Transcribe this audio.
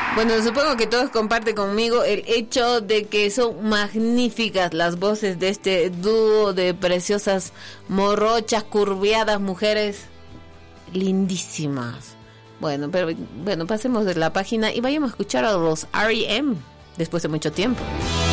Bueno, supongo que todos comparten conmigo el hecho de que son magníficas las voces de este dúo de preciosas, morrochas, curviadas mujeres lindísimas. Bueno, pasemos de la página y vayamos a escuchar a los R.E.M. después de mucho tiempo.